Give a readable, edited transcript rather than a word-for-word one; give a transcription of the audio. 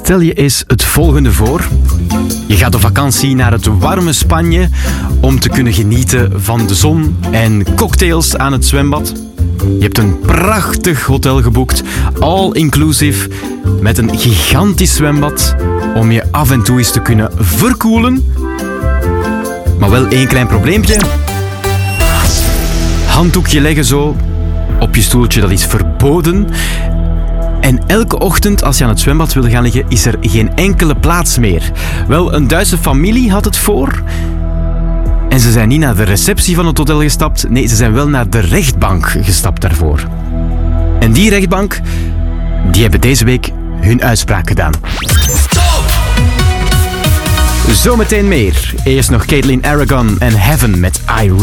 Stel je eens het volgende voor. Je gaat op vakantie naar het warme Spanje om te kunnen genieten van de zon en cocktails aan het zwembad. Je hebt een prachtig hotel geboekt, all inclusive, met een gigantisch zwembad om je af en toe eens te kunnen verkoelen. Maar wel één klein probleempje. Handdoekje leggen zo op je stoeltje, dat is verboden. En elke ochtend als je aan het zwembad wil gaan liggen, is er geen enkele plaats meer. Wel, een Duitse familie had het voor. En ze zijn niet naar de receptie van het hotel gestapt. Nee, ze zijn wel naar de rechtbank gestapt daarvoor. En die rechtbank, die hebben deze week hun uitspraak gedaan. Zometeen meer. Eerst nog Caitlin Aragon en Heaven met I